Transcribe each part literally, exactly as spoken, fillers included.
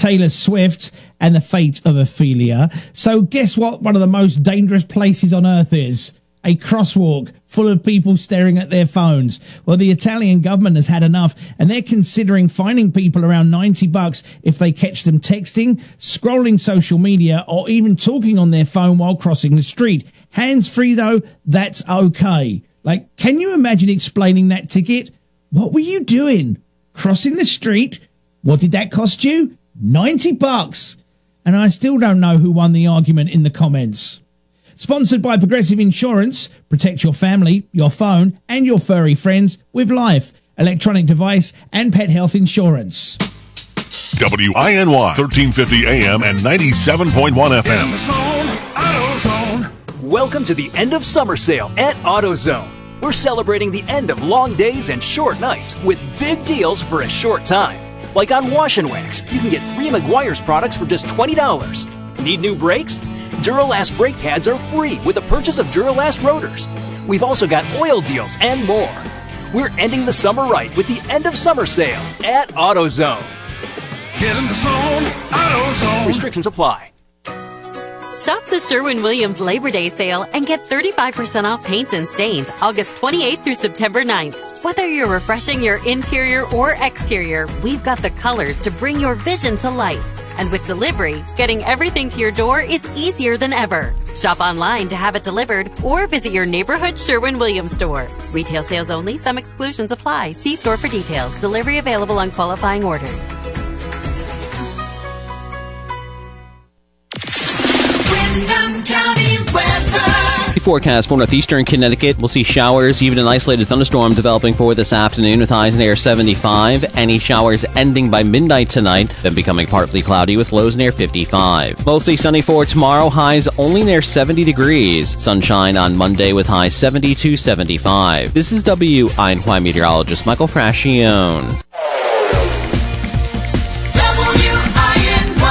Taylor Swift, and the fate of Ophelia. So guess what one of the most dangerous places on earth is? A crosswalk full of people staring at their phones. Well, the Italian government has had enough, and they're considering fining people around ninety bucks if they catch them texting, scrolling social media, or even talking on their phone while crossing the street. Hands-free, though, that's okay. Like, can you imagine explaining that ticket? What were you doing? Crossing the street? What did that cost you? ninety bucks. And I still don't know who won the argument in the comments. Sponsored by Progressive Insurance. Protect your family, your phone, and your furry friends with Life, electronic device, and pet health insurance. W I N Y, thirteen fifty A M and ninety-seven point one F M. In the zone, AutoZone. Welcome to the end of summer sale at AutoZone. We're celebrating the end of long days and short nights with big deals for a short time. Like on Wash and Wax, you can get three Meguiar's products for just twenty dollars. Need new brakes? Duralast brake pads are free with the purchase of Duralast rotors. We've also got oil deals and more. We're ending the summer right with the end of summer sale at AutoZone. Get in the zone, AutoZone. Restrictions apply. Shop the Sherwin-Williams Labor Day sale and get thirty-five percent off paints and stains August twenty-eighth through September ninth. Whether you're refreshing your interior or exterior, we've got the colors to bring your vision to life. And with delivery, getting everything to your door is easier than ever. Shop online to have it delivered or visit your neighborhood Sherwin-Williams store. Retail sales only. Some exclusions apply. See store for details. Delivery available on qualifying orders. Windham County weather. Forecast for northeastern Connecticut. We'll see showers, even an isolated thunderstorm developing for this afternoon with highs near seventy-five. Any showers ending by midnight tonight, then becoming partly cloudy with lows near fifty-five. Mostly sunny for tomorrow, highs only near seventy degrees. Sunshine on Monday with highs seventy to seventy-five. This is W I N Y meteorologist Michael Frascione. W I N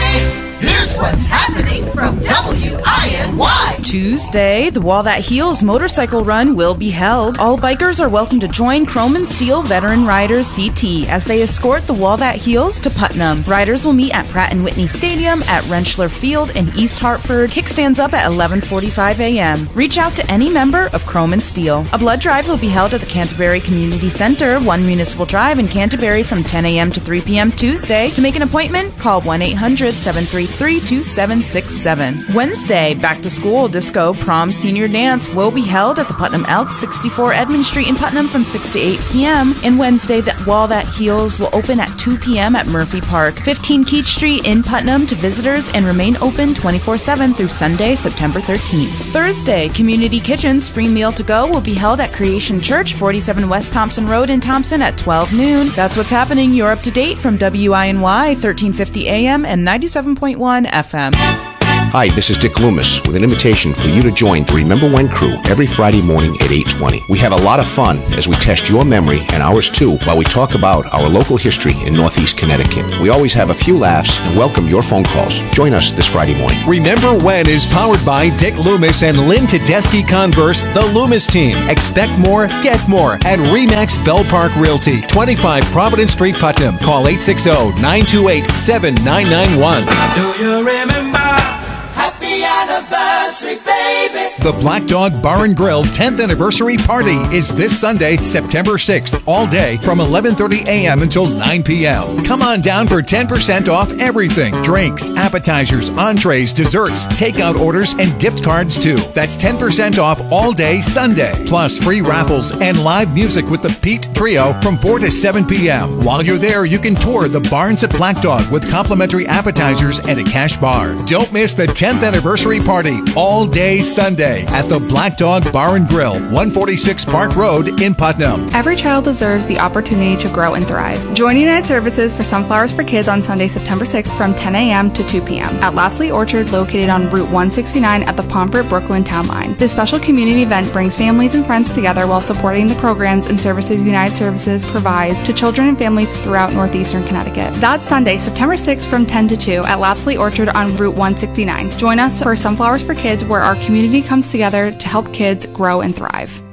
Y. Here's what's happening from W I N Y. Tuesday, the Wall That Heals motorcycle run will be held. All bikers are welcome to join Chrome and Steel Veteran Riders C T as they escort the Wall That Heals to Putnam. Riders will meet at Pratt and Whitney Stadium at Rentschler Field in East Hartford. Kickstands up at eleven forty-five a m Reach out to any member of Chrome and Steel. A blood drive will be held at the Canterbury Community Center, One Municipal Drive in Canterbury from ten a m to three p m Tuesday. To make an appointment, call one eight hundred seven three three two seven six seven. Wednesday, back to school disco prom senior dance will be held at the Putnam Elks, sixty-four Edmund Street in Putnam from six to eight p m And Wednesday, the Wall That Heals will open at two p m at Murphy Park, fifteen Keach Street in Putnam to visitors and remain open twenty-four seven through Sunday, September thirteenth. Thursday, Community Kitchens free meal to go will be held at Creation Church, forty-seven West Thompson Road in Thompson at twelve noon. That's what's happening. You're up to date from W I N Y, thirteen fifty a m and ninety-seven point one F M. Hi, this is Dick Loomis with an invitation for you to join the Remember When crew every Friday morning at eight twenty. We have a lot of fun as we test your memory and ours too while we talk about our local history in Northeast Connecticut. We always have a few laughs and welcome your phone calls. Join us this Friday morning. Remember When is powered by Dick Loomis and Lynn Tedeschi Converse, the Loomis team. Expect more, get more at Remax Bell Park Realty, twenty-five Providence Street, Putnam. Call eight six zero, nine two eight, seven nine nine one. Do you remember? Happy anniversary, baby. The Black Dog Bar and Grill tenth Anniversary Party is this Sunday, September sixth, all day from eleven thirty a m until nine p m Come on down for ten percent off everything. Drinks, appetizers, entrees, desserts, takeout orders, and gift cards too. That's ten percent off all day Sunday. Plus free raffles and live music with the Pete Trio from four to seven p m While you're there, you can tour the Barns at Black Dog with complimentary appetizers and a cash bar. Don't miss the tenth Anniversary Party all day Sunday at the Black Dog Bar and Grill, one forty-six Park Road in Putnam. Every child deserves the opportunity to grow and thrive. Join United Services for Sunflowers for Kids on Sunday, September sixth from ten a m to two p m at Lapsley Orchard, located on Route one sixty-nine at the Pomfret-Brooklyn Town Line. This special community event brings families and friends together while supporting the programs and services United Services provides to children and families throughout northeastern Connecticut. That's Sunday, September sixth from ten to two at Lapsley Orchard on Route one sixty-nine. Join us for Sunflowers for Kids, where our community comes together to help kids grow and thrive.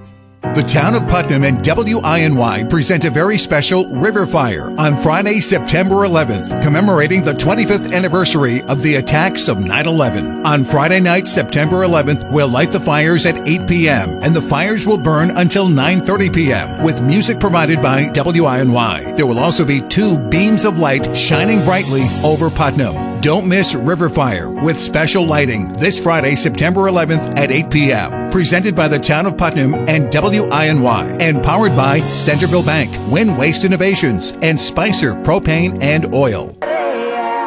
The town of Putnam and W I N Y present a very special River Fire on Friday, September eleventh, commemorating the twenty-fifth anniversary of the attacks of nine eleven. On Friday night, September eleventh, we'll light the fires at eight p.m. and the fires will burn until nine thirty p.m. with music provided by W I N Y. There will also be two beams of light shining brightly over Putnam. Don't miss River Fire with special lighting this Friday, September eleventh at eight p.m. Presented by the town of Putnam and W I N Y and powered by Centerville Bank, Win Waste Innovations, and Spicer Propane and Oil.